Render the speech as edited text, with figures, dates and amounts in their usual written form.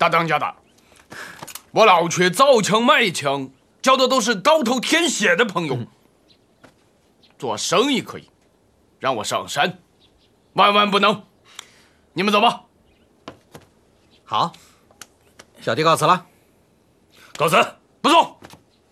大当家的，我老去造枪卖枪，交的都是高头舔血的朋友。做生意可以，让我上山，万万不能。你们走吧。 好，小弟告辞了。 告辞，不送。